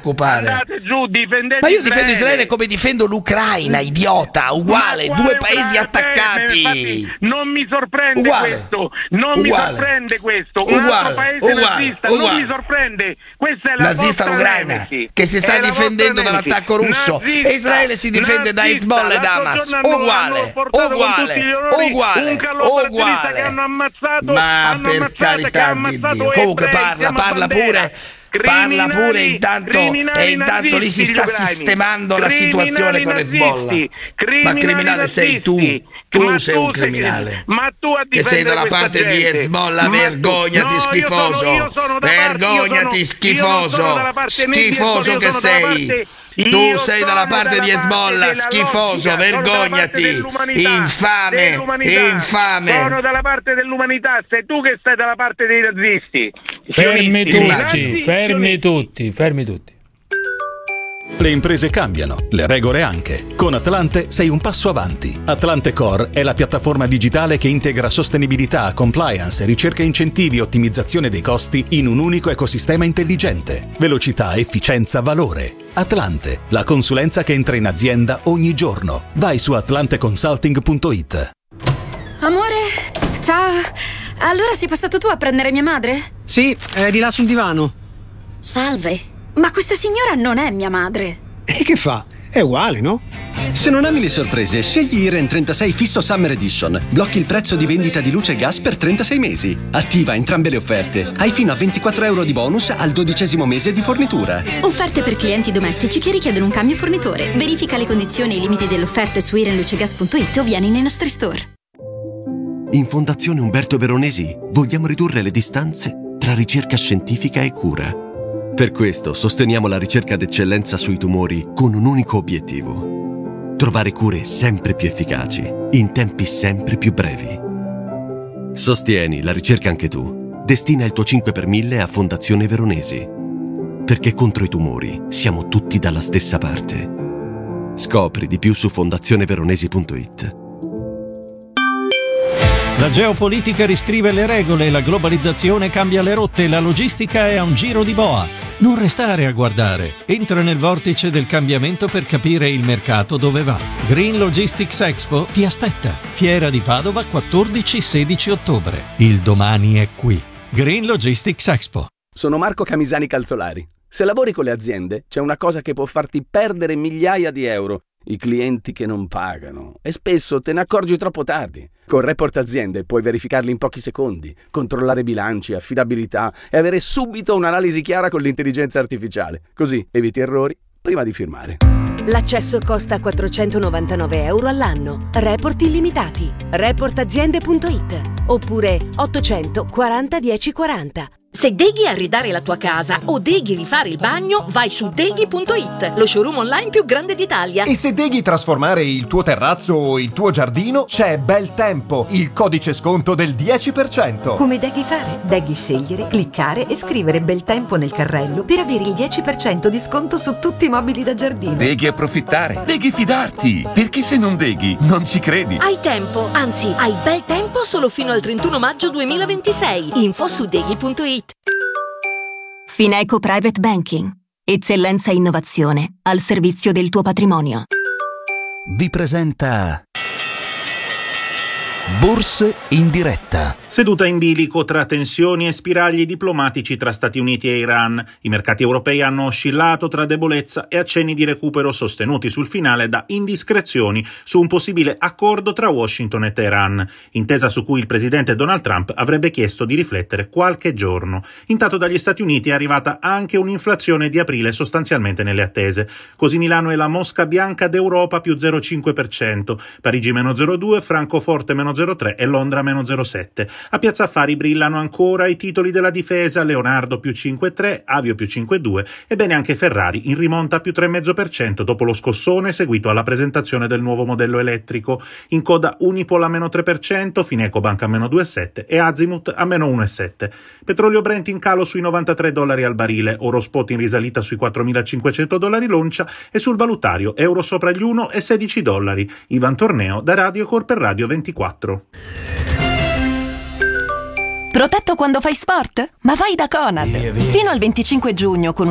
preoccupare. Andate giù, difendete Ma io difendo Israele come difendo l'Ucraina, idiota, uguale, due paesi attaccati. Infatti, non mi sorprende uguale. Questo, non mi sorprende questo. Un altro paese nazista, non mi sorprende. Questa è la nazista l'Ucraina che si sta difendendo dall'attacco russo e Israele si difende da Hezbollah e da Hamas. Uguale. Che hanno ammazzato, ma per carità di Dio, comunque parla pure intanto lì si sta sistemando la situazione con Hezbollah. Ma criminale sei tu sei un criminale, ma tu che sei dalla parte di Hezbollah. Vergognati, schifoso, vergognati, schifoso che sei. Tu sei dalla parte di Hezbollah, schifoso, vergognati, infame. Sono dalla parte dell'umanità, sei tu che stai dalla parte dei nazisti. Fermi tutti. Le imprese cambiano, le regole anche. Con Atlante sei un passo avanti. Atlante Core è la piattaforma digitale che integra sostenibilità, compliance, ricerca incentivi e ottimizzazione dei costi in un unico ecosistema intelligente. Velocità, efficienza, valore. Atlante, la consulenza che entra in azienda ogni giorno. Vai su atlanteconsulting.it. Amore, ciao. Allora sei passato tu a prendere mia madre? Sì, è di là sul divano. Salve. Ma questa signora non è mia madre. E che fa? È uguale, no? Se non ami le sorprese, scegli Iren 36 Fisso Summer Edition. Blocchi il prezzo di vendita di luce e gas per 36 mesi. Attiva entrambe le offerte. Hai fino a 24 euro di bonus al 12° mese di fornitura. Offerte per clienti domestici che richiedono un cambio fornitore. Verifica le condizioni e i limiti delle offerte su irenlucegas.it o vieni nei nostri store. In Fondazione Umberto Veronesi vogliamo ridurre le distanze tra ricerca scientifica e cura. Per questo sosteniamo la ricerca d'eccellenza sui tumori con un unico obiettivo: trovare cure sempre più efficaci, in tempi sempre più brevi. Sostieni la ricerca anche tu. Destina il tuo 5 per 1000 a Fondazione Veronesi. Perché contro i tumori siamo tutti dalla stessa parte. Scopri di più su fondazioneveronesi.it. La geopolitica riscrive le regole, la globalizzazione cambia le rotte, la logistica è a un giro di boa. Non restare a guardare. Entra nel vortice del cambiamento per capire il mercato dove va. Green Logistics Expo ti aspetta. Fiera di Padova 14-16 ottobre. Il domani è qui. Green Logistics Expo. Sono Marco Camisani Calzolari. Se lavori con le aziende, c'è una cosa che può farti perdere migliaia di euro: i clienti che non pagano. E spesso te ne accorgi troppo tardi. Con Report Aziende puoi verificarli in pochi secondi, controllare bilanci, affidabilità e avere subito un'analisi chiara con l'intelligenza artificiale. Così eviti errori prima di firmare. L'accesso costa 499 euro all'anno. Report illimitati. Reportaziende.it oppure 840 1040. Se deghi arredare la tua casa o deghi rifare il bagno, vai su deghi.it, lo showroom online più grande d'Italia. E se deghi trasformare il tuo terrazzo o il tuo giardino, c'è Beltempo, il codice sconto del 10%. Come deghi fare? Deghi scegliere, cliccare e scrivere Beltempo nel carrello per avere il 10% di sconto su tutti i mobili da giardino. Deghi approfittare, deghi fidarti, perché se non deghi non ci credi. Hai tempo, anzi hai bel tempo solo fino al 31 maggio 2026. Info su deghi.it. Fineco Private Banking. Eccellenza e innovazione al servizio del tuo patrimonio. Vi presenta Borse in diretta. Seduta in bilico tra tensioni e spiragli diplomatici tra Stati Uniti e Iran. I mercati europei hanno oscillato tra debolezza e accenni di recupero sostenuti sul finale da indiscrezioni su un possibile accordo tra Washington e Teheran, intesa su cui il presidente Donald Trump avrebbe chiesto di riflettere qualche giorno. Intanto dagli Stati Uniti è arrivata anche un'inflazione di aprile sostanzialmente nelle attese. Così Milano è la mosca bianca d'Europa più 0,5%, Parigi meno 0,2%, Francoforte meno 0,3% e Londra meno 0,7%. A Piazza Affari brillano ancora i titoli della difesa, Leonardo più 5,3%, Avio più 5,2% e bene anche Ferrari in rimonta più 3,5% dopo lo scossone seguito alla presentazione del nuovo modello elettrico. In coda Unipol a meno 3%, Finecobank a meno 2,7% e Azimut a meno 1,7%. Petrolio Brent in calo sui $93 al barile, oro spot in risalita sui $4.500 l'oncia e sul valutario euro sopra gli $1,16. Ivan Torneo da Radio Cor per Radio 24. Protetto quando fai sport? Ma vai da Conad! Fino al 25 giugno con